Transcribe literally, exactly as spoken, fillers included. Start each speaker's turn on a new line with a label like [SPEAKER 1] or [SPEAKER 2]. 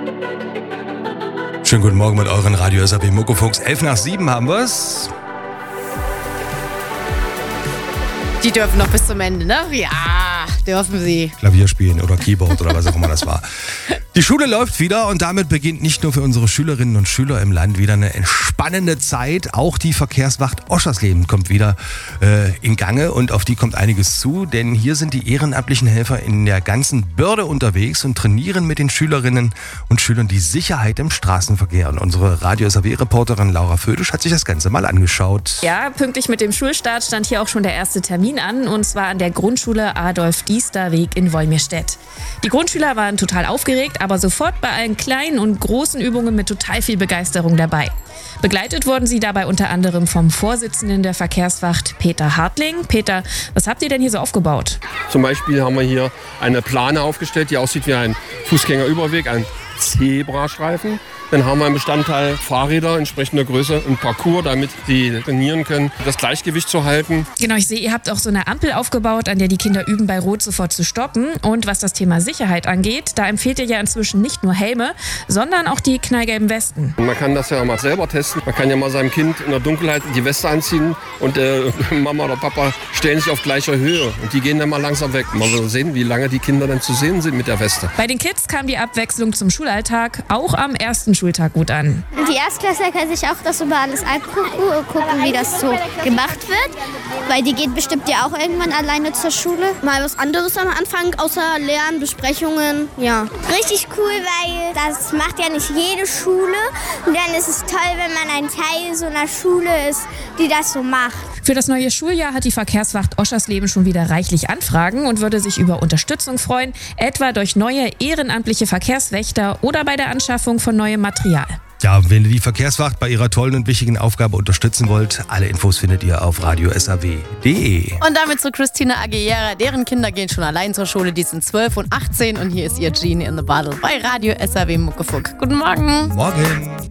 [SPEAKER 1] Schönen guten Morgen mit euren Radio S A B Muckefuchs. elf nach sieben haben wir's.
[SPEAKER 2] Die dürfen noch bis zum Ende, ne? Ja, dürfen sie.
[SPEAKER 1] Klavier spielen oder Keyboard oder was auch immer das war. Die Schule läuft wieder und damit beginnt nicht nur für unsere Schülerinnen und Schüler im Land wieder eine entspannende Zeit. Auch die Verkehrswacht Oschersleben kommt wieder äh, in Gange und auf die kommt einiges zu. Denn hier sind die ehrenamtlichen Helfer in der ganzen Börde unterwegs und trainieren mit den Schülerinnen und Schülern die Sicherheit im Straßenverkehr. Und unsere Radio S A B-Reporterin Laura Födisch hat sich das Ganze mal angeschaut.
[SPEAKER 2] Ja, pünktlich mit dem Schulstart stand hier auch schon der erste Termin an, und zwar an der Grundschule Adolf-Diester-Weg in Wolmirstedt. Die Grundschüler waren total aufgeregt, aber sofort bei allen kleinen und großen Übungen mit total viel Begeisterung dabei. Begleitet wurden sie dabei unter anderem vom Vorsitzenden der Verkehrswacht, Peter Hartling. Peter, was habt ihr denn hier so aufgebaut?
[SPEAKER 3] Zum Beispiel haben wir hier eine Plane aufgestellt, die aussieht wie ein Fußgängerüberweg, ein Zebrastreifen. Dann haben wir einen Bestandteil Fahrräder entsprechender Größe, ein Parcours, damit die trainieren können, das Gleichgewicht zu halten.
[SPEAKER 2] Genau, ich sehe, ihr habt auch so eine Ampel aufgebaut, an der die Kinder üben, bei Rot sofort zu stoppen. Und was das Thema Sicherheit angeht, da empfiehlt ihr ja inzwischen nicht nur Helme, sondern auch die knallgelben Westen.
[SPEAKER 3] Man kann das ja mal selber testen. Man kann ja mal seinem Kind in der Dunkelheit die Weste anziehen und äh, Mama oder Papa stellen sich auf gleicher Höhe und die gehen dann mal langsam weg. Man will sehen, wie lange die Kinder dann zu sehen sind mit der Weste.
[SPEAKER 2] Bei den Kids kam die Abwechslung zum Schulalltag auch am ersten Schultag gut an.
[SPEAKER 4] Die Erstklässler können sich auch das über alles angucken und gucken, wie das so gemacht wird. Weil die geht bestimmt ja auch irgendwann alleine zur Schule. Mal was anderes am Anfang, außer Lernen, Besprechungen, ja. Richtig cool, weil das macht ja nicht jede Schule. Und dann ist es toll, wenn man ein Teil so einer Schule ist, die das so macht.
[SPEAKER 2] Für das neue Schuljahr hat die Verkehrswacht Oschersleben schon wieder reichlich Anfragen und würde sich über Unterstützung freuen, etwa durch neue ehrenamtliche Verkehrswächter oder bei der Anschaffung von neuem Material.
[SPEAKER 1] Ja, wenn ihr die Verkehrswacht bei ihrer tollen und wichtigen Aufgabe unterstützen wollt, alle Infos findet ihr auf radio s a w punkt d e.
[SPEAKER 5] Und damit zu Christina Aguilera. Deren Kinder gehen schon allein zur Schule, die sind zwölf und achtzehn und hier ist ihr Genie in the Bottle bei Radio S A W Muckefuck. Guten Morgen.
[SPEAKER 1] Morgen.